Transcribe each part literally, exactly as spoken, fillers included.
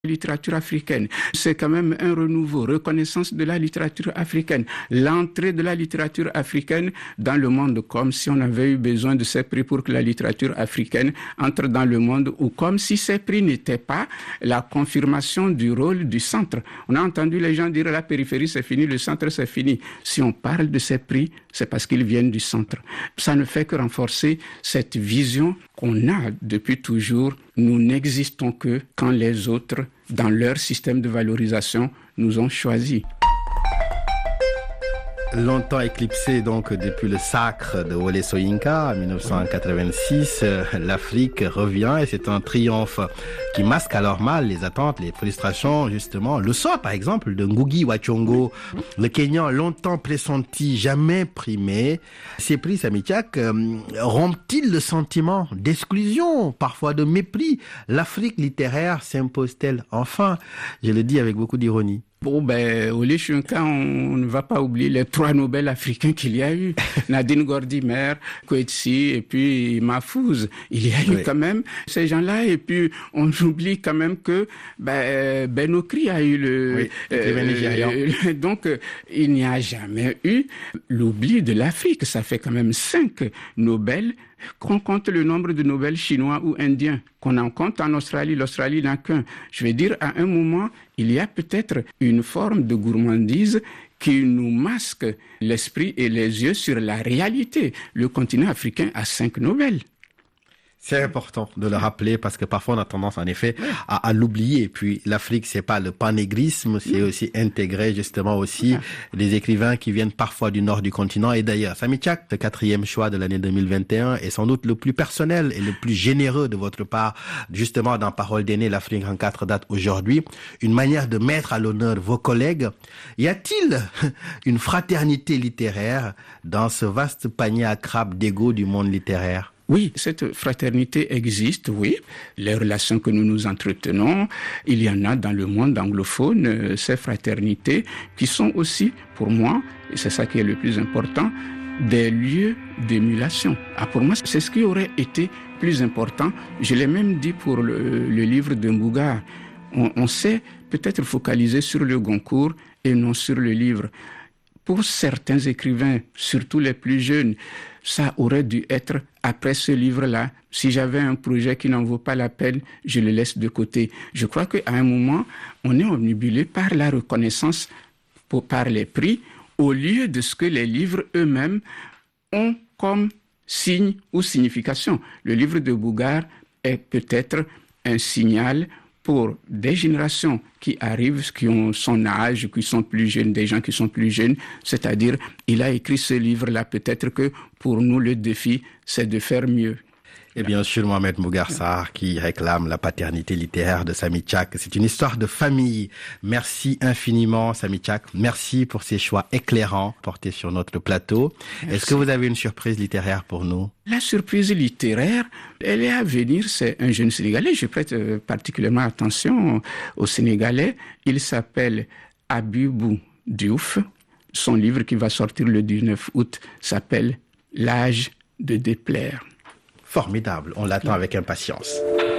littérature africaine. C'est quand même un renouveau, reconnaissance de la littérature africaine, l'entrée de la littérature africaine dans le monde, comme si on avait eu besoin de ces prix pour que la littérature africaine entre dans le monde, ou comme si ces prix n'étaient pas la confirmation du rôle du centre. On a entendu les gens dire la périphérie c'est fini, le centre c'est fini. Si on parle de ces prix, c'est parce qu'ils viennent du centre. Ça ne fait que renforcer cette vision qu'on a depuis toujours. Nous n'existons que quand les autres, dans leur système de valorisation, nous ont choisis. Longtemps éclipsé donc depuis le sacre de Wole Soyinka en dix-neuf cent quatre-vingt-six, l'Afrique revient et c'est un triomphe qui masque alors mal les attentes, les frustrations justement. Le sort par exemple de Ngugi wa Thiong'o, le Kenyan longtemps pressenti, jamais primé. Ces prix, Samy Tchak, euh, rompent-ils le sentiment d'exclusion, parfois de mépris? L'Afrique littéraire s'impose-t-elle enfin? Je le dis avec beaucoup d'ironie. Bon, ben, au Soyinka, on ne va pas oublier les trois Nobel africains qu'il y a eu. Nadine Gordimer, Coetzee et puis Mahfouz. Il y a eu oui. quand même ces gens-là. Et puis, on oublie quand même que ben, Ben Okri a eu le... Oui, euh, euh, donc, euh, il n'y a jamais eu l'oubli de l'Afrique. Ça fait quand même cinq Nobel. Qu'on compte le nombre de Nobel chinois ou indiens, qu'on en compte en Australie, l'Australie n'a qu'un. Je veux dire, à un moment, il y a peut-être une forme de gourmandise qui nous masque l'esprit et les yeux sur la réalité. Le continent africain a cinq Nobel. C'est important de le rappeler parce que parfois on a tendance en effet à, à l'oublier. Et puis l'Afrique, c'est pas le panégrisme, c'est aussi intégrer justement aussi des écrivains qui viennent parfois du nord du continent et d'ailleurs. Samy Tchak, le quatrième choix de l'année deux mille vingt et un est sans doute le plus personnel et le plus généreux de votre part, justement dans Parole d'aîné, l'Afrique en quatre dates aujourd'hui. Une manière de mettre à l'honneur vos collègues. Y a-t-il une fraternité littéraire dans ce vaste panier à crabes d'ego du monde littéraire? Oui, cette fraternité existe, oui. Les relations que nous nous entretenons, il y en a dans le monde anglophone, euh, ces fraternités qui sont aussi, pour moi, et c'est ça qui est le plus important, des lieux d'émulation. Ah, pour moi, c'est ce qui aurait été plus important. Je l'ai même dit pour le, le livre de Mbougar. On, on s'est peut-être focalisé sur le Goncourt et non sur le livre. Pour certains écrivains, surtout les plus jeunes, ça aurait dû être après ce livre-là. Si j'avais un projet qui n'en vaut pas la peine, je le laisse de côté. Je crois qu'à un moment, on est omnibulé par la reconnaissance, pour, par les prix, au lieu de ce que les livres eux-mêmes ont comme signe ou signification. Le livre de Mbougar est peut-être un signal pour des générations qui arrivent, qui ont son âge, qui sont plus jeunes, des gens qui sont plus jeunes, c'est-à-dire, il a écrit ce livre-là, peut-être que pour nous, le défi, c'est de faire mieux. Et bien sûr, Mohamed Mbougar Sarr qui réclame la paternité littéraire de Samy Tchak. C'est une histoire de famille. Merci infiniment, Samy Tchak. Merci pour ces choix éclairants portés sur notre plateau. Merci. Est-ce que vous avez une surprise littéraire pour nous? La surprise littéraire, elle est à venir. C'est un jeune Sénégalais. Je prête particulièrement attention au Sénégalais. Il s'appelle Abibou Diouf. Son livre qui va sortir le dix-neuf août s'appelle L'âge de déplaire. Formidable, on l'attend avec impatience.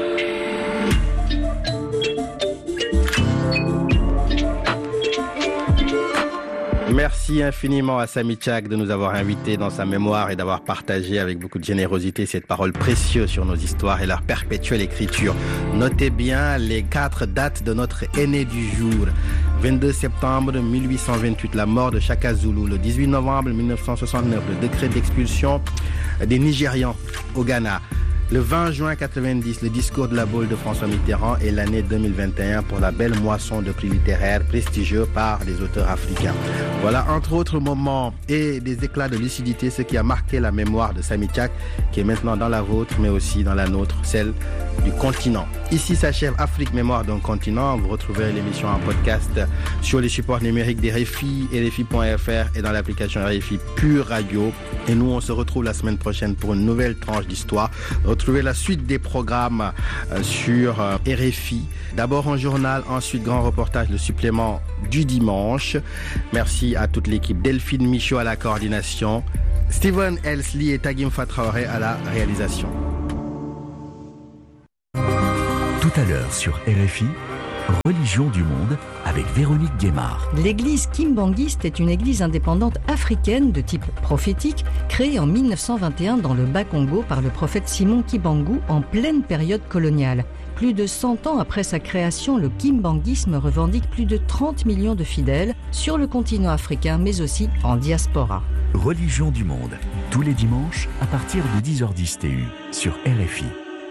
Merci infiniment à Samy Tchak de nous avoir invités dans sa mémoire et d'avoir partagé avec beaucoup de générosité cette parole précieuse sur nos histoires et leur perpétuelle écriture. Notez bien les quatre dates de notre aîné du jour. vingt-deux septembre mille huit cent vingt-huit, la mort de Shaka Zulu. Le dix-huit novembre mille neuf cent soixante-neuf, le décret d'expulsion des Nigérians au Ghana. Le vingt juin quatre-vingt-dix, le discours de la Baule de François Mitterrand et l'année deux mille vingt et un pour la belle moisson de prix littéraires prestigieux par des auteurs africains. Voilà, entre autres moments et des éclats de lucidité, ce qui a marqué la mémoire de Samy Tchak, qui est maintenant dans la vôtre, mais aussi dans la nôtre, celle du continent. Ici s'achève Afrique Mémoire d'un continent. Vous retrouverez l'émission en podcast sur les supports numériques des R F I, R F I point F R et dans l'application R F I Pure Radio. Et nous, on se retrouve la semaine prochaine pour une nouvelle tranche d'histoire. Retrouvez la suite des programmes sur R F I. D'abord un journal, ensuite grand reportage, le supplément du dimanche. Merci à toute l'équipe. Delphine Michaud à la coordination, Stephen Elsley et Tagim Fatraoré à la réalisation. Tout à l'heure sur R F I, Religion du monde avec Véronique Guémard. L'église kimbangiste est une église indépendante africaine de type prophétique créée en mille neuf cent vingt et un dans le Bas-Congo par le prophète Simon Kimbangu en pleine période coloniale. Plus de cent ans après sa création, le kimbanguisme revendique plus de trente millions de fidèles sur le continent africain mais aussi en diaspora. Religion du monde, tous les dimanches à partir de dix heures dix T U sur R F I.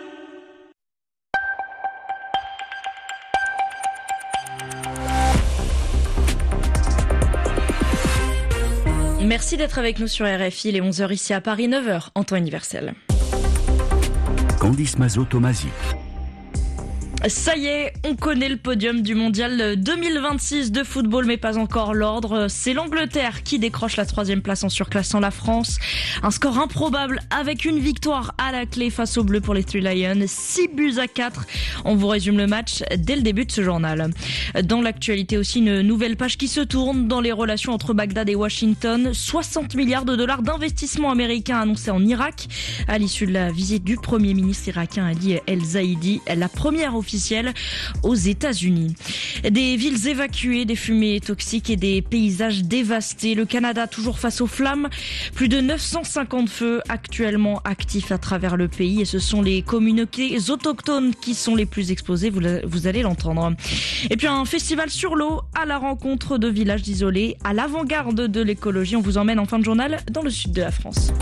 Merci d'être avec nous sur R F I, les onze heures ici à Paris, neuf heures en temps universel. Candice Mazot-Tomazic. Ça y est, on connaît le podium du mondial deux mille vingt-six de football, mais pas encore l'ordre. C'est l'Angleterre qui décroche la troisième place en surclassant la France. Un score improbable avec une victoire à la clé face aux Bleus pour les Three Lions. six buts à quatre. On vous résume le match dès le début de ce journal. Dans l'actualité aussi, une nouvelle page qui se tourne dans les relations entre Bagdad et Washington. soixante milliards de dollars d'investissement américain annoncés en Irak à l'issue de la visite du Premier ministre irakien Ali El-Zaidi, la première officielle aux États-Unis. Des villes évacuées, des fumées toxiques et des paysages dévastés. Le Canada toujours face aux flammes. Plus de neuf cent cinquante feux actuellement actifs à travers le pays et ce sont les communautés autochtones qui sont les plus exposées, vous, vous allez l'entendre. Et puis un festival sur l'eau à la rencontre de villages isolés à l'avant-garde de l'écologie. On vous emmène en fin de journal dans le sud de la France.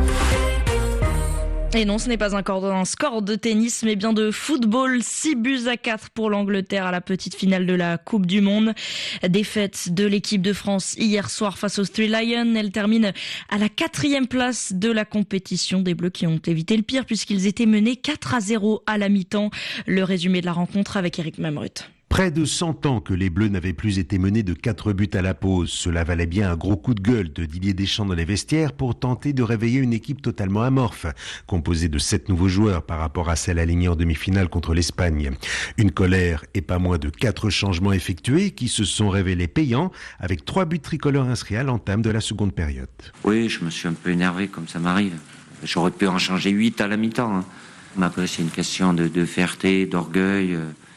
Et non, ce n'est pas encore un score de tennis, mais bien de football. six buts à quatre pour l'Angleterre à la petite finale de la Coupe du Monde. Défaite de l'équipe de France hier soir face aux Three Lions. Elle termine à la quatrième place de la compétition. Des Bleus qui ont évité le pire puisqu'ils étaient menés quatre à zéro à la mi-temps. Le résumé de la rencontre avec Eric Mamrut. Près de cent ans que les Bleus n'avaient plus été menés de quatre buts à la pause. Cela valait bien un gros coup de gueule de Didier Deschamps dans les vestiaires pour tenter de réveiller une équipe totalement amorphe, composée de sept nouveaux joueurs par rapport à celle alignée en demi-finale contre l'Espagne. Une colère et pas moins de quatre changements effectués qui se sont révélés payants avec trois buts tricolores inscrits à l'entame de la seconde période. Oui, je me suis un peu énervé comme ça m'arrive. J'aurais pu en changer huit à la mi-temps. Hein. Mais après, c'est une question de, de fierté, d'orgueil,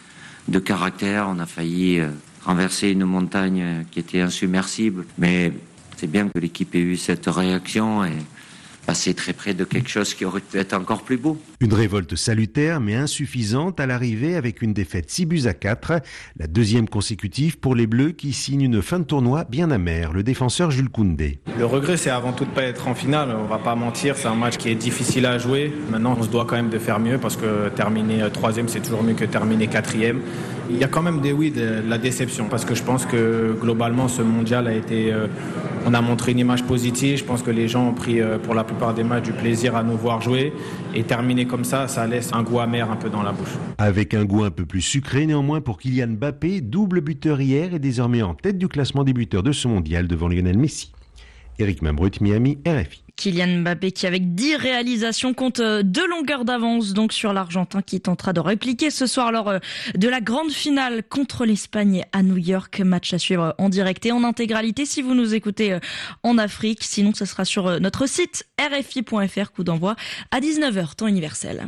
de caractère. On a failli euh, renverser une montagne euh, qui était insubmersible. Mais c'est bien que l'équipe ait eu cette réaction et passer très près de quelque chose qui aurait pu être encore plus beau. Une révolte salutaire mais insuffisante à l'arrivée avec une défaite six buts à quatre, la deuxième consécutive pour les Bleus qui signent une fin de tournoi bien amère. Le défenseur Jules Koundé. Le regret, c'est avant tout de ne pas être en finale, on va pas mentir, c'est un match qui est difficile à jouer. Maintenant, on se doit quand même de faire mieux parce que terminer troisième, c'est toujours mieux que terminer quatrième. Il y a quand même des oui, de la déception parce que je pense que globalement, ce mondial a été... Euh, on a montré une image positive, je pense que les gens ont pris euh, pour la plupart des matchs du plaisir à nous voir jouer et terminer comme ça, ça laisse un goût amer un peu dans la bouche. Avec un goût un peu plus sucré néanmoins pour Kylian Mbappé, double buteur hier et désormais en tête du classement des buteurs de ce mondial devant Lionel Messi. Eric Mamrut, Miami, R F I. Kylian Mbappé qui avec dix réalisations compte deux longueurs d'avance donc sur l'Argentin qui tentera de répliquer ce soir lors de la grande finale contre l'Espagne à New York. Match à suivre en direct et en intégralité si vous nous écoutez en Afrique. Sinon, ce sera sur notre site R F I point F R, coup d'envoi à dix-neuf heures, temps universel.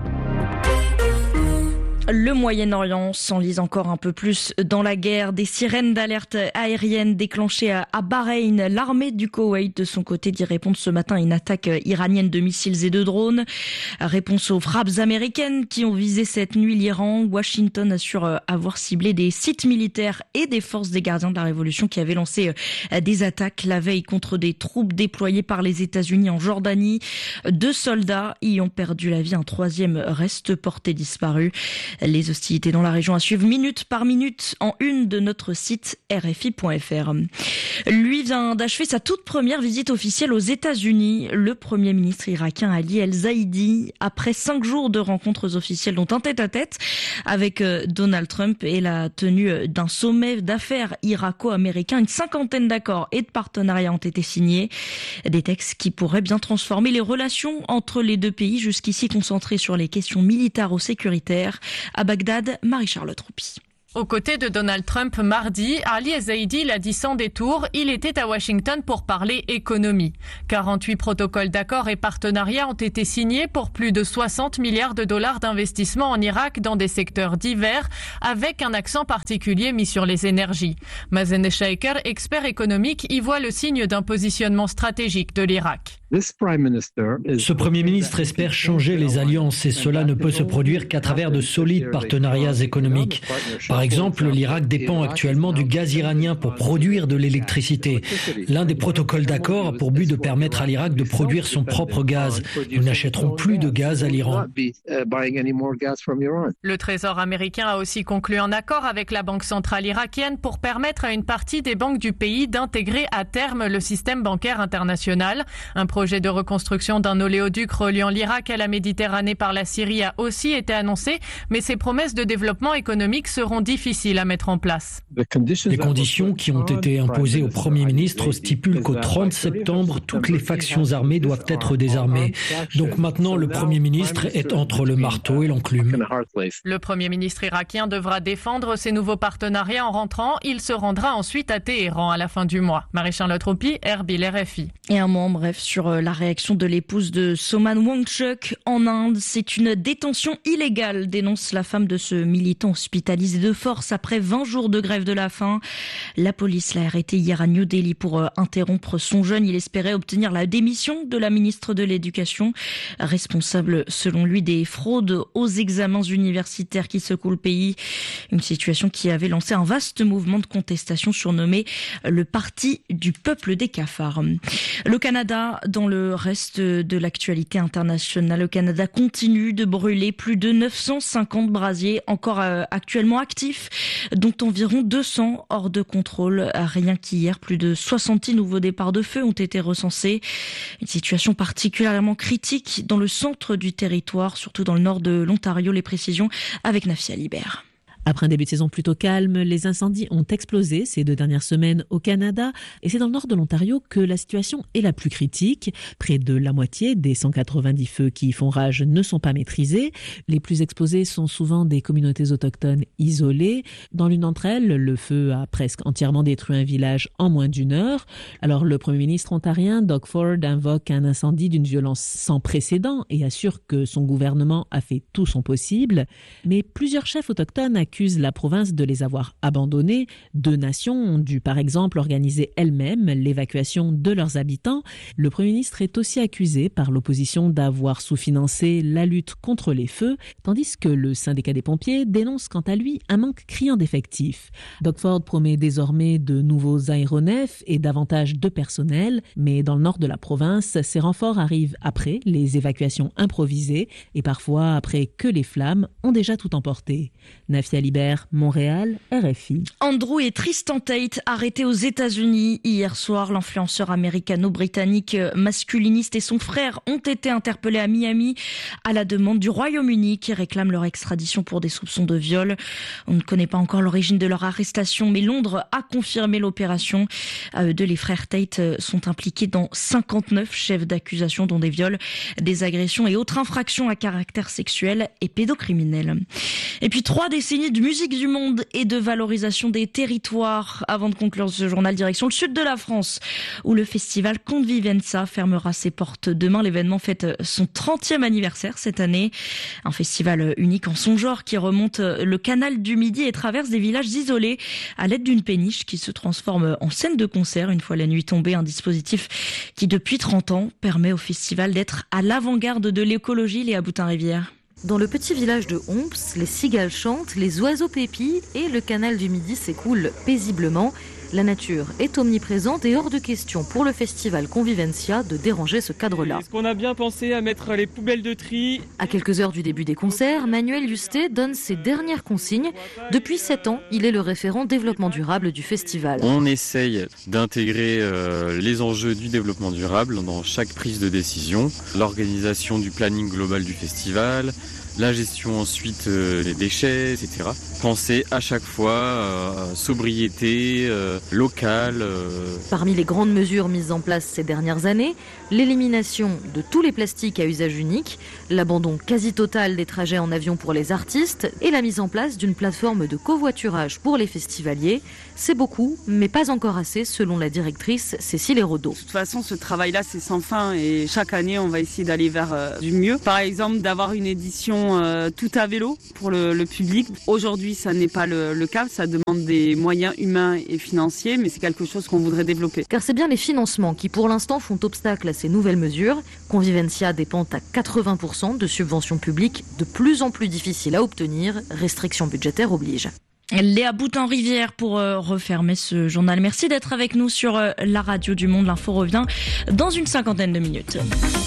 Le Moyen-Orient s'enlise encore un peu plus dans la guerre. Des sirènes d'alerte aérienne déclenchées à Bahreïn. L'armée du Koweït, de son côté, dit répondre ce matin à une attaque iranienne de missiles et de drones. Réponse aux frappes américaines qui ont visé cette nuit l'Iran. Washington assure avoir ciblé des sites militaires et des forces des gardiens de la Révolution qui avaient lancé des attaques la veille contre des troupes déployées par les États-Unis en Jordanie. Deux soldats y ont perdu la vie. Un troisième reste porté disparu. Les hostilités dans la région à suivre minute par minute en une de notre site R F I point F R. Lui vient d'achever sa toute première visite officielle aux États-Unis. Le Premier ministre irakien Ali El-Zaidi, après cinq jours de rencontres officielles dont un tête-à-tête avec Donald Trump et la tenue d'un sommet d'affaires irako-américain, une cinquantaine d'accords et de partenariats ont été signés. Des textes qui pourraient bien transformer les relations entre les deux pays, jusqu'ici concentrés sur les questions militaro-sécuritaires. À Bagdad, Marie-Charlotte Roupi. Aux côtés de Donald Trump mardi, Ali Zaidi l'a dit sans détour, il était à Washington pour parler économie. quarante-huit protocoles d'accord et partenariats ont été signés pour plus de soixante milliards de dollars d'investissement en Irak dans des secteurs divers, avec un accent particulier mis sur les énergies. Mazen Shaker, expert économique, y voit le signe d'un positionnement stratégique de l'Irak. Ce Premier ministre espère changer les alliances et cela ne peut se produire qu'à travers de solides partenariats économiques. Par exemple, l'Irak dépend actuellement du gaz iranien pour produire de l'électricité. L'un des protocoles d'accord a pour but de permettre à l'Irak de produire son propre gaz. Nous n'achèterons plus de gaz à l'Iran. Le Trésor américain a aussi conclu un accord avec la Banque centrale irakienne pour permettre à une partie des banques du pays d'intégrer à terme le système bancaire international. Un projet de reconstruction d'un oléoduc reliant l'Irak à la Méditerranée par la Syrie a aussi été annoncé, mais ces promesses de développement économique seront difficiles à mettre en place. Les conditions qui ont été imposées au Premier ministre stipulent qu'au trente septembre, toutes les factions armées doivent être désarmées. Donc maintenant, le Premier ministre est entre le marteau et l'enclume. Le Premier ministre irakien devra défendre ses nouveaux partenariats en rentrant. Il se rendra ensuite à Téhéran à la fin du mois. Marie-Charlotte Roupy, Erbil, R F I. Et un mot en bref sur la réaction de l'épouse de Soman Wangchuk en Inde. C'est une détention illégale, dénonce la femme de ce militant hospitalisé de force après vingt jours de grève de la faim. La police l'a arrêté hier à New Delhi pour interrompre son jeûne. Il espérait obtenir la démission de la ministre de l'Éducation, responsable selon lui des fraudes aux examens universitaires qui secouent le pays. Une situation qui avait lancé un vaste mouvement de contestation surnommé le Parti du peuple des cafards. Le Canada, dans le reste de l'actualité internationale, le Canada continue de brûler plus de neuf cent cinquante brasiers encore actuellement actifs, dont environ deux cents hors de contrôle. Rien qu'hier, plus de soixante nouveaux départs de feu ont été recensés. Une situation particulièrement critique dans le centre du territoire, surtout dans le nord de l'Ontario. Les précisions avec Nafia Libert. Après un début de saison plutôt calme, les incendies ont explosé ces deux dernières semaines au Canada et c'est dans le nord de l'Ontario que la situation est la plus critique. Près de la moitié des cent quatre-vingt-dix feux qui font rage ne sont pas maîtrisés. Les plus exposés sont souvent des communautés autochtones isolées. Dans l'une d'entre elles, le feu a presque entièrement détruit un village en moins d'une heure. Alors le Premier ministre ontarien, Doug Ford, invoque un incendie d'une violence sans précédent et assure que son gouvernement a fait tout son possible. Mais plusieurs chefs autochtones accusent la province de les avoir abandonnés. Deux nations ont dû par exemple organiser elles-mêmes l'évacuation de leurs habitants. Le Premier ministre est aussi accusé par l'opposition d'avoir sous-financé la lutte contre les feux, tandis que le syndicat des pompiers dénonce quant à lui un manque criant d'effectifs. Doug Ford promet désormais de nouveaux aéronefs et davantage de personnel, mais dans le nord de la province, ces renforts arrivent après les évacuations improvisées et parfois après que les flammes ont déjà tout emporté. Nafia Libert, Montréal, R F I. Andrew et Tristan Tate arrêtés aux États-Unis hier soir. L'influenceur américano-britannique masculiniste et son frère ont été interpellés à Miami à la demande du Royaume-Uni qui réclame leur extradition pour des soupçons de viol. On ne connaît pas encore l'origine de leur arrestation, mais Londres a confirmé l'opération. À eux deux, les frères Tate sont impliqués dans cinquante-neuf chefs d'accusation, dont des viols, des agressions et autres infractions à caractère sexuel et pédocriminel. Et puis trois décennies de musique du monde et de valorisation des territoires. Avant de conclure ce journal, direction le sud de la France, où le festival Convivenza fermera ses portes demain. L'événement fête son trentième anniversaire cette année. Un festival unique en son genre qui remonte le canal du Midi et traverse des villages isolés à l'aide d'une péniche qui se transforme en scène de concert une fois la nuit tombée. Un dispositif qui depuis trente ans permet au festival d'être à l'avant-garde de l'écologie. Léa Boutin-Rivière. Dans le petit village de Homps, les cigales chantent, les oiseaux pépient et le canal du Midi s'écoule paisiblement. La nature est omniprésente et hors de question pour le festival Convivencia de déranger ce cadre-là. Est-ce qu'on a bien pensé à mettre les poubelles de tri ? À quelques heures du début des concerts, Manuel Justet donne ses dernières consignes. Depuis sept ans, il est le référent développement durable du festival. On essaye d'intégrer euh, les enjeux du développement durable dans chaque prise de décision, l'organisation du planning global du festival, la gestion ensuite euh, des déchets, et cetera. Penser à chaque fois euh, sobriété euh, locale. Euh... Parmi les grandes mesures mises en place ces dernières années, l'élimination de tous les plastiques à usage unique, l'abandon quasi total des trajets en avion pour les artistes et la mise en place d'une plateforme de covoiturage pour les festivaliers. C'est beaucoup, mais pas encore assez, selon la directrice Cécile Hérodeau. De toute façon, ce travail-là, c'est sans fin et chaque année, on va essayer d'aller vers euh, du mieux. Par exemple, d'avoir une édition euh, tout à vélo pour le, le public. Aujourd'hui, ça n'est pas le, le cas. Ça demande des moyens humains et financiers, mais c'est quelque chose qu'on voudrait développer. Car c'est bien les financements qui, pour l'instant, font obstacle à ces nouvelles mesures. Convivencia dépend à quatre-vingts pour cent de subventions publiques de plus en plus difficiles à obtenir. Restrictions budgétaires obligent. Léa Boutin-Rivière pour euh, refermer ce journal. Merci d'être avec nous sur euh, la radio du Monde. L'info revient dans une cinquantaine de minutes.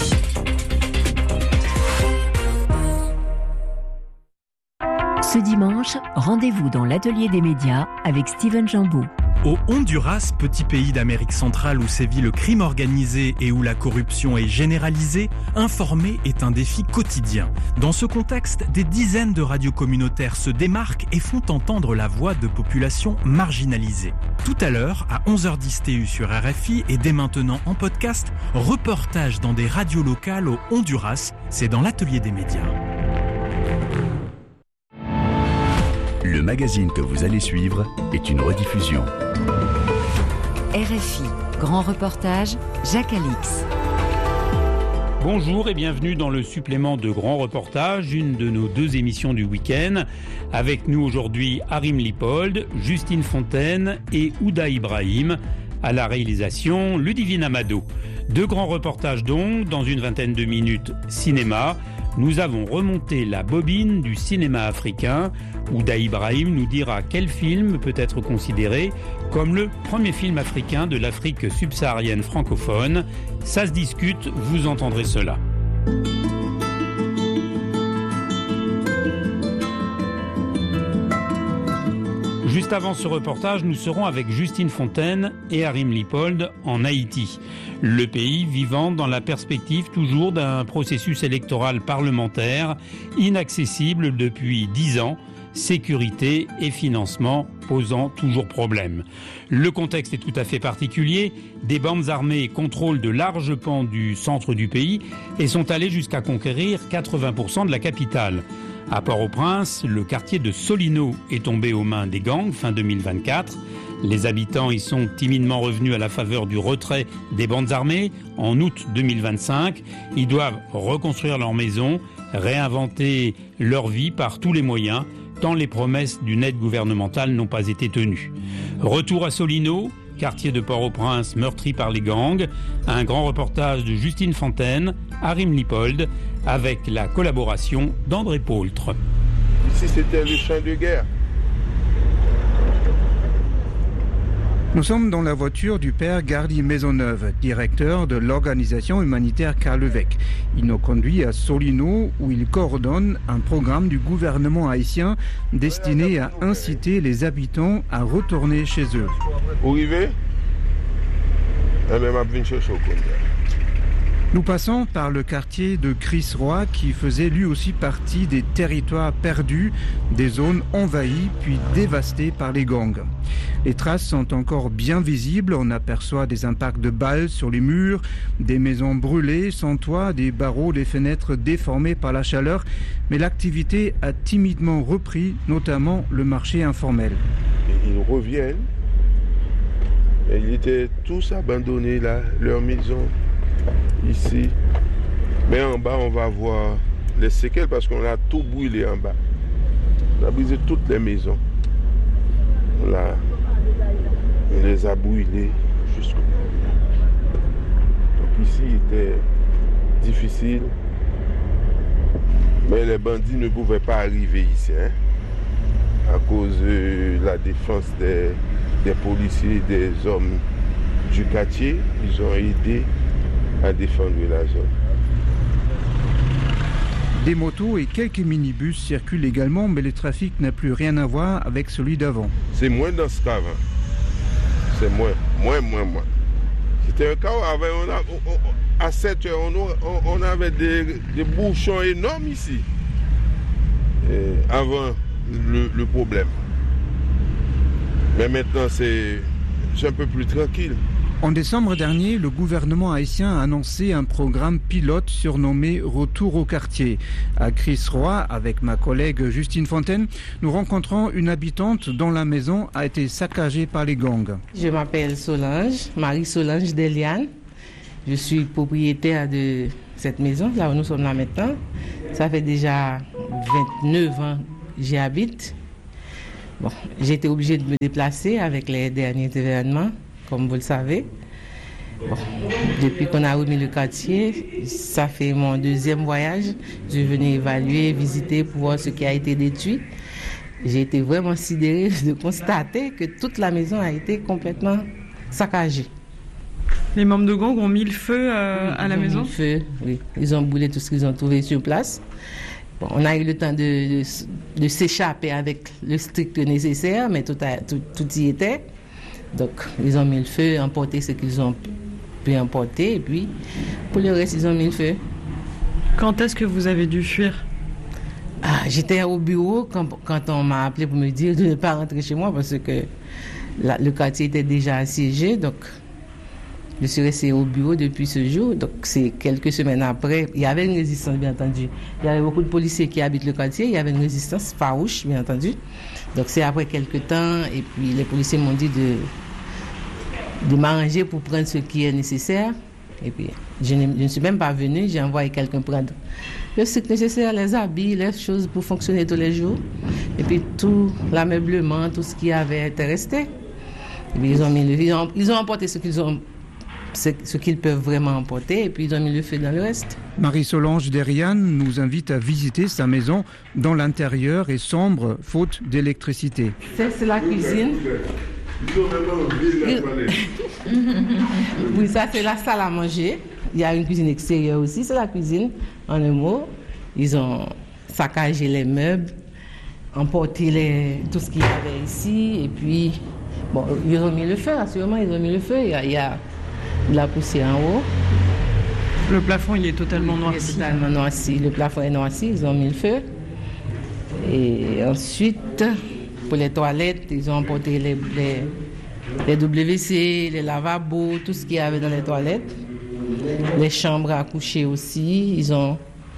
Ce dimanche, rendez-vous dans l'atelier des médias avec Steven Jambeau. Au Honduras, petit pays d'Amérique centrale où sévit le crime organisé et où la corruption est généralisée, informer est un défi quotidien. Dans ce contexte, des dizaines de radios communautaires se démarquent et font entendre la voix de populations marginalisées. Tout à l'heure, à onze heures dix T U sur R F I et dès maintenant en podcast, reportage dans des radios locales au Honduras, c'est dans l'atelier des médias. Le magazine que vous allez suivre est une rediffusion. R F I, grand reportage, Jacques Alix. Bonjour et bienvenue dans le supplément de Grand Reportage, une de nos deux émissions du week-end. Avec nous aujourd'hui Harim Lipold, Justine Fontaine et Ouda Ibrahim. À la réalisation, Ludivine Amado. Deux grands reportages donc, dans une vingtaine de minutes cinéma. Nous avons remonté la bobine du cinéma africain. Ouda Ibrahim nous dira quel film peut être considéré comme le premier film africain de l'Afrique subsaharienne francophone. Ça se discute, vous entendrez cela. Juste avant ce reportage, nous serons avec Justine Fontaine et Harim Lipold en Haïti. Le pays vivant dans la perspective toujours d'un processus électoral parlementaire inaccessible depuis dix ans, sécurité et financement posant toujours problème. Le contexte est tout à fait particulier. Des bandes armées contrôlent de larges pans du centre du pays et sont allées jusqu'à conquérir quatre-vingts pour cent de la capitale. À Port-au-Prince, le quartier de Solino est tombé aux mains des gangs fin deux mille vingt-quatre. Les habitants y sont timidement revenus à la faveur du retrait des bandes armées en août deux mille vingt-cinq. Ils doivent reconstruire leur maison, réinventer leur vie par tous les moyens, tant les promesses d'une aide gouvernementale n'ont pas été tenues. Retour à Solino, quartier de Port-au-Prince meurtri par les gangs. Un grand reportage de Justine Fontaine, Harim Lipold, avec la collaboration d'André Paultre. Ici, c'était le champ de guerre. Nous sommes dans la voiture du père Gardy Maisonneuve, directeur de l'organisation humanitaire Karl Levesque. Il nous conduit à Solino où il coordonne un programme du gouvernement haïtien destiné à inciter les habitants à retourner chez eux. Où arrivez ? Nous passons par le quartier de Chris Roy qui faisait lui aussi partie des territoires perdus, des zones envahies puis dévastées par les gangs. Les traces sont encore bien visibles, on aperçoit des impacts de balles sur les murs, des maisons brûlées sans toit, des barreaux, des fenêtres déformées par la chaleur, mais l'activité a timidement repris, notamment le marché informel. Ils reviennent, et ils étaient tous abandonnés là, leur maison. Ici, mais en bas on va voir les séquelles parce qu'on a tout brûlé en bas. On a brisé toutes les maisons. Là, on les a brûlées jusqu'au bout. Donc ici il était difficile, mais les bandits ne pouvaient pas arriver ici hein, à cause de la défense des, des policiers, des hommes du quartier. Ils ont aidé à défendre la zone. Des motos et quelques minibus circulent également, mais le trafic n'a plus rien à voir avec celui d'avant. C'est moins dense qu'avant. C'est moins, moins, moins, moins. C'était un chaos. On a, on, à sept heures, on, on avait des, des bouchons énormes ici. euh, avant le, le problème. Mais maintenant, c'est, c'est un peu plus tranquille. En décembre dernier, le gouvernement haïtien a annoncé un programme pilote surnommé Retour au quartier. À Chris-Roy, avec ma collègue Justine Fontaine, nous rencontrons une habitante dont la maison a été saccagée par les gangs. Je m'appelle Solange, Marie-Solange Deliane. Je suis propriétaire de cette maison, là où nous sommes là maintenant. Ça fait déjà vingt-neuf ans que j'y habite. Bon, j'ai été obligée de me déplacer avec les derniers événements, comme vous le savez. Bon, depuis qu'on a remis le quartier, ça fait mon deuxième voyage. Je venais évaluer, visiter pour voir ce qui a été détruit. J'ai été vraiment sidérée de constater que toute la maison a été complètement saccagée. Les membres de gang ont mis le feu euh, oui, à la ils maison ont mis le feu, oui. Ils ont brûlé tout ce qu'ils ont trouvé sur place. Bon, on a eu le temps de, de, de s'échapper avec le strict nécessaire, mais tout, a, tout, tout y était. Donc, ils ont mis le feu, emporté ce qu'ils ont pu emporter, et puis, pour le reste, ils ont mis le feu. Quand est-ce que vous avez dû fuir? Ah, j'étais au bureau quand, quand on m'a appelé pour me dire de ne pas rentrer chez moi parce que la, le quartier était déjà assiégé, donc je suis restée au bureau depuis ce jour. Donc, c'est quelques semaines après. Il y avait une résistance, bien entendu. Il y avait beaucoup de policiers qui habitent le quartier. Il y avait une résistance farouche, bien entendu. Donc, c'est après quelques temps. Et puis, les policiers m'ont dit de, de m'arranger pour prendre ce qui est nécessaire. Et puis, je ne, je ne suis même pas venue. J'ai envoyé quelqu'un prendre le strict nécessaire, les habits, les choses pour fonctionner tous les jours. Et puis, tout l'ameublement, tout ce qui avait été resté. Et puis, ils ont mis le, ils ont, ils ont emporté ce qu'ils ont ce qu'ils peuvent vraiment emporter, et puis ils ont mis le feu dans le reste. Marie-Solange Deriane nous invite à visiter sa maison dont l'intérieur est sombre, faute d'électricité. C'est, c'est la cuisine. Oui, ça c'est la salle à manger. Il y a une cuisine extérieure aussi, c'est la cuisine, en un mot. Ils ont saccagé les meubles, emporté les, tout ce qu'il y avait ici, et puis, bon, ils ont mis le feu, assurément, ils ont mis le feu. Il y a, il y a de la poussière en haut. Le plafond, il est totalement oui, noirci. Il est totalement noirci. Le plafond est noirci, ils ont mis le feu. Et ensuite, pour les toilettes, ils ont emporté les, les, les W C, les lavabos, tout ce qu'il y avait dans les toilettes. Les chambres à coucher aussi. Ils ont,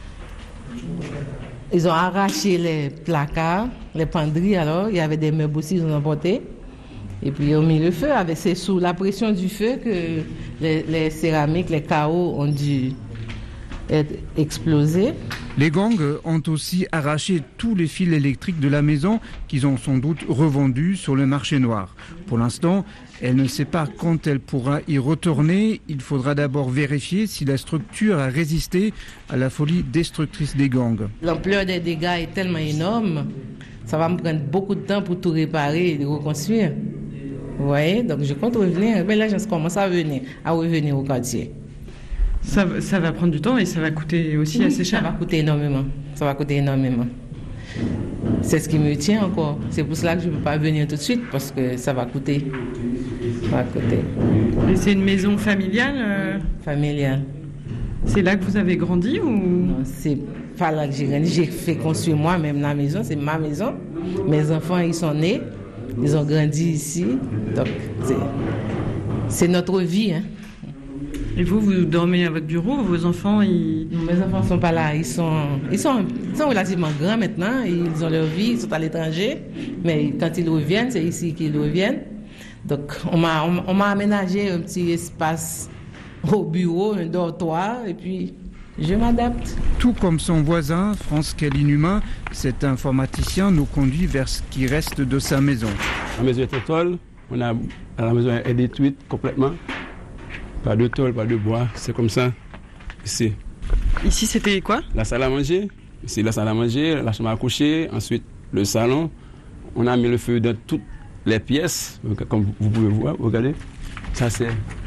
ils ont arraché les placards, les penderies. Alors, il y avait des meubles aussi, ils ont emporté. Et puis, ils ont mis le feu. Avec, c'est sous la pression du feu que les, les céramiques, les carreaux ont dû être explosés. Les gangs ont aussi arraché tous les fils électriques de la maison qu'ils ont sans doute revendus sur le marché noir. Pour l'instant, elle ne sait pas quand elle pourra y retourner. Il faudra d'abord vérifier si la structure a résisté à la folie destructrice des gangs. L'ampleur des dégâts est tellement énorme, ça va me prendre beaucoup de temps pour tout réparer et reconstruire. Vous voyez, donc je compte revenir. Mais là, je commence à venir, à revenir au quartier. Ça, ça va prendre du temps et ça va coûter aussi oui, assez cher. Ça va coûter énormément. Ça va coûter énormément. C'est ce qui me tient encore. C'est pour cela que je ne peux pas venir tout de suite parce que ça va coûter. Ça va coûter. Et c'est une maison familiale euh... Familiale. C'est là que vous avez grandi ou... Non, c'est pas là que j'ai grandi. J'ai fait construire moi-même la maison. C'est ma maison. Mes enfants, ils sont nés. Ils ont grandi ici. Donc, c'est, c'est notre vie. Hein. Et vous, vous dormez à votre bureau? Vos enfants, ils... Non, mes enfants ne sont pas là. Ils sont, ils, sont, ils sont relativement grands maintenant. Ils ont leur vie. Ils sont à l'étranger. Mais quand ils reviennent, c'est ici qu'ils reviennent. Donc, on m'a, on, on m'a aménagé un petit espace au bureau, un dortoir. Et puis, je m'adapte. Tout comme son voisin, France Kelinuma, cet informaticien nous conduit vers ce qui reste de sa maison. La maison est en tôle. On a, la maison est détruite complètement. Pas de tôle, pas de bois. C'est comme ça. Ici. Ici, c'était quoi? La salle à manger. Ici, la salle à manger, la chambre à coucher. Ensuite, le salon. On a mis le feu dans toutes les pièces. Comme vous pouvez voir, regardez. Ça, c'est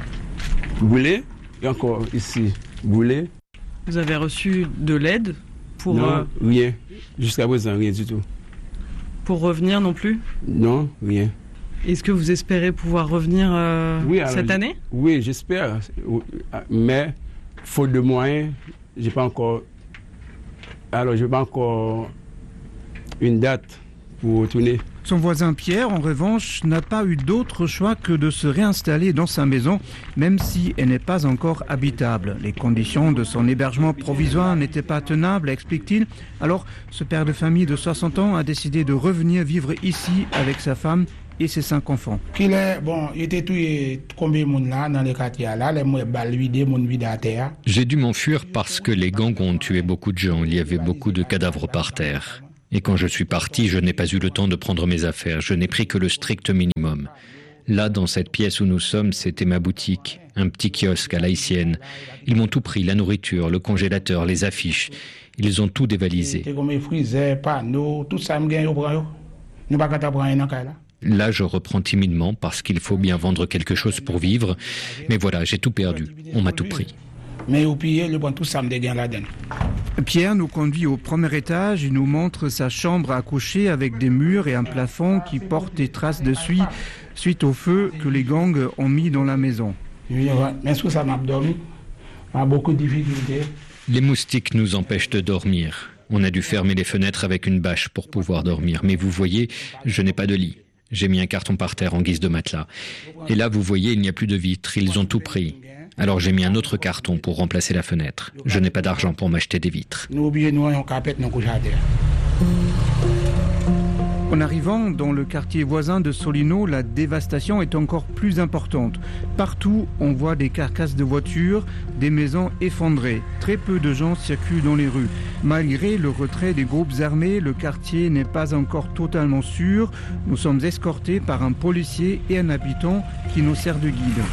brûlé. Et encore ici, brûlé. Vous avez reçu de l'aide pour... Non, euh, rien. Jusqu'à présent, rien du tout. Pour revenir non plus? Non, rien. Est-ce que vous espérez pouvoir revenir euh, oui, alors, cette année? Oui, j'espère. Mais, faute de moyens, j'ai pas encore... Alors, je n'ai pas encore une date pour retourner. Son voisin Pierre, en revanche, n'a pas eu d'autre choix que de se réinstaller dans sa maison, même si elle n'est pas encore habitable. Les conditions de son hébergement provisoire n'étaient pas tenables, explique-t-il. Alors, ce père de famille de soixante ans a décidé de revenir vivre ici avec sa femme et ses cinq enfants. Qu'il est, bon, il était tué combien de monde là, dans les quartiers là, les balles vidées, mon vide à terre. J'ai dû m'enfuir parce que les gangs ont tué beaucoup de gens. Il y avait beaucoup de cadavres par terre. Et quand je suis parti, je n'ai pas eu le temps de prendre mes affaires. Je n'ai pris que le strict minimum. Là, dans cette pièce où nous sommes, c'était ma boutique, un petit kiosque à l'haïtienne. Ils m'ont tout pris, la nourriture, le congélateur, les affiches. Ils ont tout dévalisé. Là, je reprends timidement parce qu'il faut bien vendre quelque chose pour vivre. Mais voilà, j'ai tout perdu. On m'a tout pris. Mais au pire, le bon tout ça me dégaine là-dedans. Pierre nous conduit au premier étage. Il nous montre sa chambre à coucher avec des murs et un plafond qui portent des traces de suie suite au feu que les gangs ont mis dans la maison. Mais sous ça m'a dormi, m'a beaucoup de difficultés. Les moustiques nous empêchent de dormir. On a dû fermer les fenêtres avec une bâche pour pouvoir dormir. Mais vous voyez, je n'ai pas de lit. J'ai mis un carton par terre en guise de matelas. Et là, vous voyez, il n'y a plus de vitres. Ils ont tout pris. Alors j'ai mis un autre carton pour remplacer la fenêtre. Je n'ai pas d'argent pour m'acheter des vitres. En arrivant dans le quartier voisin de Solino, la dévastation est encore plus importante. Partout, on voit des carcasses de voitures, des maisons effondrées. Très peu de gens circulent dans les rues. Malgré le retrait des groupes armés, le quartier n'est pas encore totalement sûr. Nous sommes escortés par un policier et un habitant qui nous sert de guide.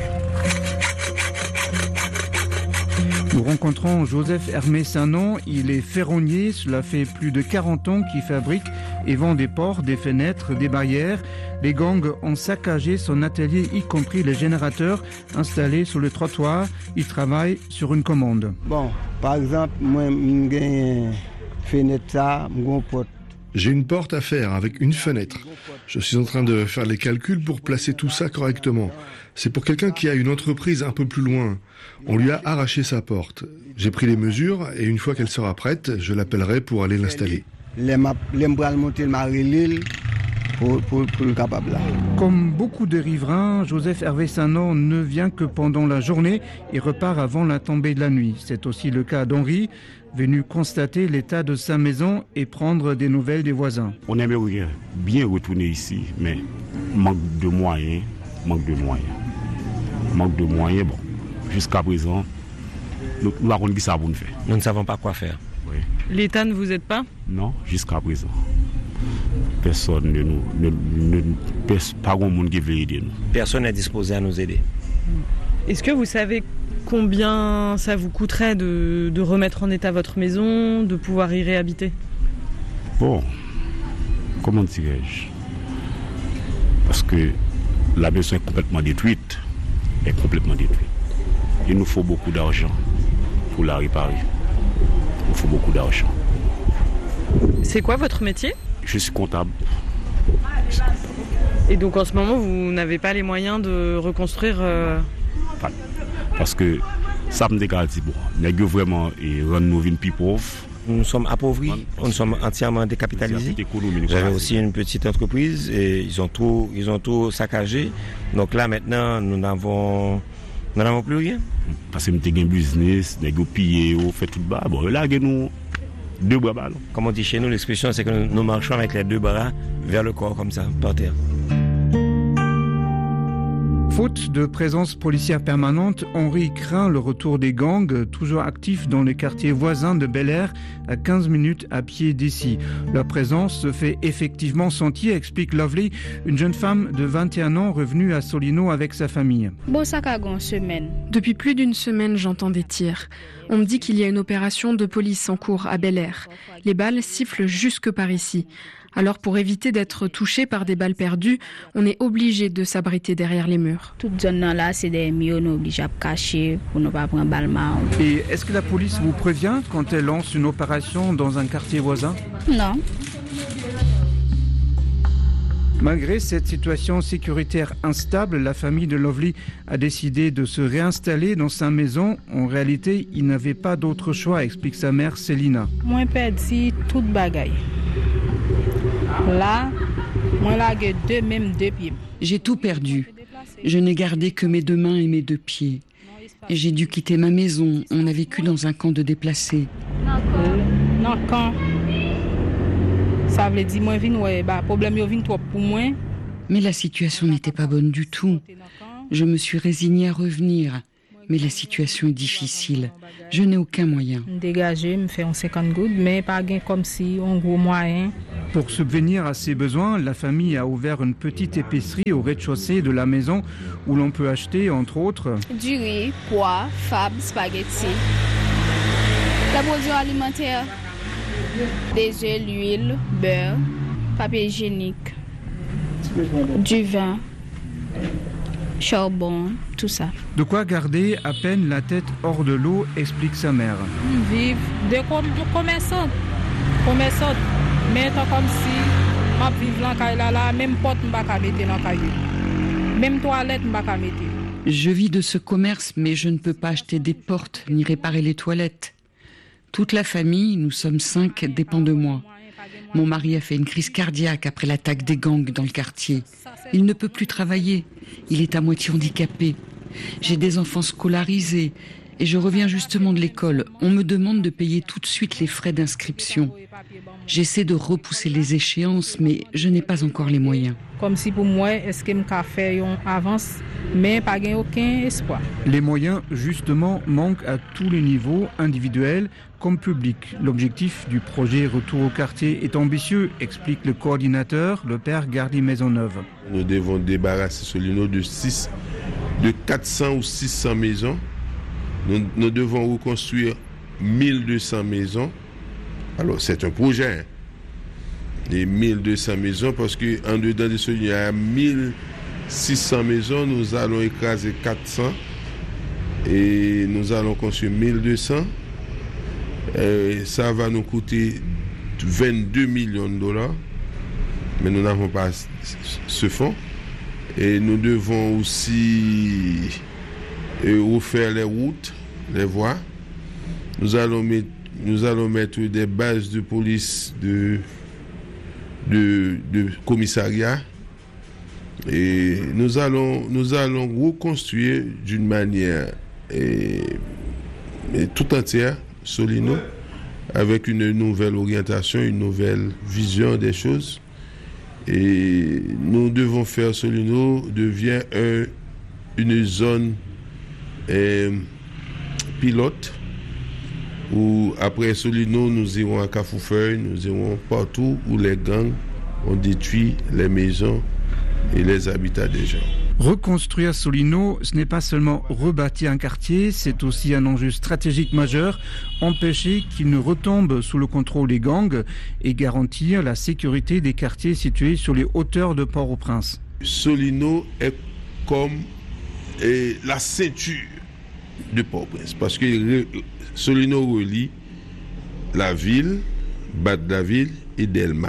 Nous rencontrons Joseph Hermé Sanon, il est ferronnier, cela fait plus de quarante ans qu'il fabrique et vend des portes, des fenêtres, des barrières. Les gangs ont saccagé son atelier, y compris les générateurs installés sur le trottoir. Il travaille sur une commande. Bon, par exemple, moi, j'ai une fenêtre, une porte. J'ai une porte à faire avec une fenêtre. Je suis en train de faire les calculs pour placer tout ça correctement. C'est pour quelqu'un qui a une entreprise un peu plus loin. On lui a arraché sa porte. J'ai pris les mesures et une fois qu'elle sera prête, je l'appellerai pour aller l'installer. Pour, pour, pour le capable là. Comme beaucoup de riverains, Joseph Hervé Sanon ne vient que pendant la journée et repart avant la tombée de la nuit. C'est aussi le cas d'Henri, venu constater l'état de sa maison et prendre des nouvelles des voisins. On aimerait bien retourner ici, mais manque de moyens, manque de moyens. Manque de moyens, bon, jusqu'à présent, nous n'avons pas ça pour nous faire. Nous ne savons pas quoi faire. Oui. L'État ne vous aide pas? Non, jusqu'à présent. Personne ne nous, ne, ne, pas grand monde qui veut aider nous. Personne n'est disposé à nous aider. Est-ce que vous savez combien ça vous coûterait de, de remettre en état votre maison, de pouvoir y réhabiter? Bon, comment dirais-je? Parce que la maison est complètement détruite, est complètement détruite. Il nous faut beaucoup d'argent pour la réparer. Il nous faut beaucoup d'argent. C'est quoi votre métier? Je suis comptable. Et donc en ce moment, vous n'avez pas les moyens de reconstruire euh... Parce que ça me dit bon, n'est-ce vraiment rendre nos vies plus pauvres. Nous sommes appauvris, nous sommes entièrement décapitalisés. J'avais aussi une petite entreprise et ils ont tout, ils ont tout saccagé. Donc là maintenant, nous n'avons, nous n'avons plus rien. Parce que nous avons un business, nous avons pillé, nous fait tout bas. Bon, là, nous deux bras ballons. Comme on dit chez nous, l'expression c'est que nous, nous marchons avec les deux bras vers le corps comme ça, par terre. Faute de présence policière permanente, Henri craint le retour des gangs, toujours actifs dans les quartiers voisins de Bel-Air, à quinze minutes à pied d'ici. Leur présence se fait effectivement sentir, explique Lovely, une jeune femme de vingt et un ans revenue à Solino avec sa famille. Bon, ça a une semaine. Depuis plus d'une semaine, j'entends des tirs. On me dit qu'il y a une opération de police en cours à Bel-Air. Les balles sifflent jusque par ici. Alors pour éviter d'être touché par des balles perdues, on est obligé de s'abriter derrière les murs. Toute zone là, c'est des murs, on est obligé de cacher pour ne pas prendre balle. Et est-ce que la police vous prévient quand elle lance une opération dans un quartier voisin? Non. Malgré cette situation sécuritaire instable, la famille de Lovely a décidé de se réinstaller dans sa maison. En réalité, il n'avait pas d'autre choix, explique sa mère Célina. Moi, perdu toute bagaille. Là, moi là, j'ai deux, même deux pieds. J'ai tout perdu. Je n'ai gardé que mes deux mains et mes deux pieds. Et j'ai dû quitter ma maison. On a vécu dans un camp de déplacés. Non, camp. Ça veut dire moi vinn ouais, bah problème yo vinn trop pour moi. Mais la situation n'était pas bonne du tout. Je me suis résignée à revenir. Mais la situation est difficile. Je n'ai aucun moyen. Dégager, me faire cinquante gouttes, mais pas gain comme si on gros moyen. Pour subvenir à ses besoins, la famille a ouvert une petite épicerie au rez-de-chaussée de la maison où l'on peut acheter, entre autres, du riz, pois, fab, spaghetti, la boisson alimentaire, des œufs, l'huile, beurre, papier hygiénique, du vin, charbon, tout ça. De quoi garder à peine la tête hors de l'eau, explique sa mère. Vive de commerçants, commerçants, mais comme si ma vive là là là, même porte m'pa ka mettre dans caillou, même toilette m'pa ka mettre. Je vis de ce commerce, mais je ne peux pas acheter des portes ni réparer les toilettes. Toute la famille, nous sommes cinq, dépend de moi. Mon mari a fait une crise cardiaque après l'attaque des gangs dans le quartier. Il ne peut plus travailler. Il est à moitié handicapé. J'ai des enfants scolarisés et je reviens justement de l'école. On me demande de payer tout de suite les frais d'inscription. J'essaie de repousser les échéances, mais je n'ai pas encore les moyens. Comme si pour moi, est-ce que je peux faire une avance, mais pas aucun espoir. Les moyens, justement, manquent à tous les niveaux, individuels comme publics. L'objectif du projet Retour au quartier est ambitieux, explique le coordinateur, le père Gardy Maisonneuve. Nous devons débarrasser Solino de, six, de quatre cents ou six cents maisons. Nous, nous devons reconstruire mille deux cents maisons. Alors, c'est un projet. Hein. Les mille deux cents maisons, parce qu'en dedans de Solino, il y a mille six cents maisons. Nous allons écraser quatre cents et nous allons construire mille deux cents. Et ça va nous coûter vingt-deux millions de dollars. Mais nous n'avons pas ce fonds. Et nous devons aussi refaire les routes, les voies. Nous allons mettre, nous allons mettre des bases de police, de, de, de commissariat. Et nous allons, nous allons reconstruire d'une manière et, et tout entière Solino, avec une nouvelle orientation, une nouvelle vision des choses. Et nous devons faire Solino devient un, une zone eh, pilote où après Solino, nous irons à Cafoufeuille, nous irons partout où les gangs ont détruit les maisons et les habitats des gens. Reconstruire Solino, ce n'est pas seulement rebâtir un quartier, c'est aussi un enjeu stratégique majeur, empêcher qu'il ne retombe sous le contrôle des gangs et garantir la sécurité des quartiers situés sur les hauteurs de Port-au-Prince. Solino est comme eh, la ceinture de Port-au-Prince, parce que Solino relie la ville, Bat-Daville et Delma.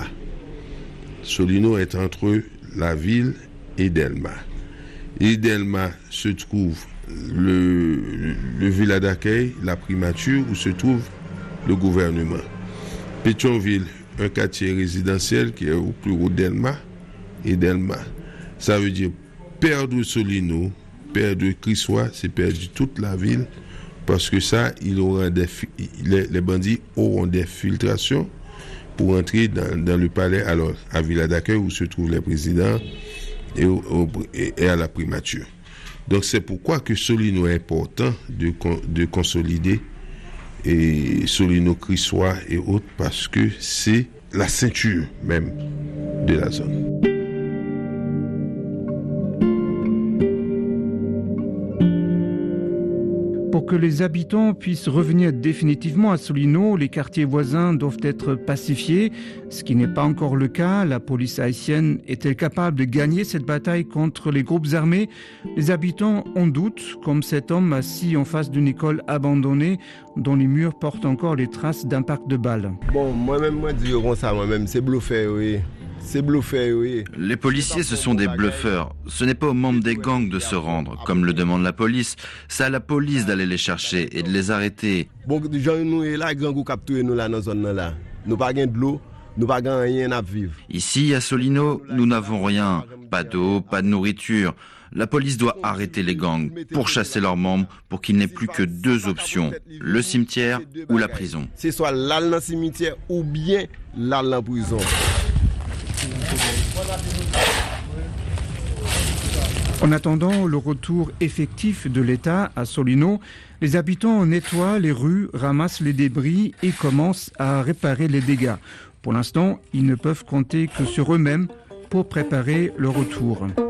Solino est entre la ville et Delma. Et Delma se trouve le, le, le village d'accueil, la primature, où se trouve le gouvernement. Pétionville, un quartier résidentiel qui est au plus haut Delma et Delma. Ça veut dire perdre Solino, perdre Crissois, c'est perdre toute la ville, parce que ça, il aura des, les, les bandits auront des filtrations pour entrer dans, dans le palais, alors à village d'accueil où se trouvent les présidents, Et, au, au, et à la primature. Donc c'est pourquoi que Solino est important de, de consolider et Solino, Crissois et autres, parce que c'est la ceinture même de la zone. Pour que les habitants puissent revenir définitivement à Solino, les quartiers voisins doivent être pacifiés, ce qui n'est pas encore le cas. La police haïtienne est-elle capable de gagner cette bataille contre les groupes armés? Les habitants en doutent, comme cet homme assis en face d'une école abandonnée dont les murs portent encore les traces d'impact de balles. Bon, moi-même, moi, je dis comme ça, moi-même, c'est bluffé, oui. C'est bluffé, oui. Les policiers, ce sont des bluffeurs. Ce n'est pas aux membres des gangs de se rendre, comme le demande la police. C'est à la police d'aller les chercher et de les arrêter. Bon, gens nous est là, gang ou capturer nous là dans zone là. Nous pas gain de l'eau, nous n'avons rien à vivre. Ici, à Solino, nous n'avons rien. Pas d'eau, pas de nourriture. La police doit arrêter les gangs, pourchasser leurs membres pour qu'il n'ait plus que deux options, le cimetière ou la prison. C'est soit l'aller dans le cimetière ou bien l'aller dans la prison. En attendant le retour effectif de l'État à Solino, les habitants nettoient les rues, ramassent les débris et commencent à réparer les dégâts. Pour l'instant, ils ne peuvent compter que sur eux-mêmes pour préparer le retour.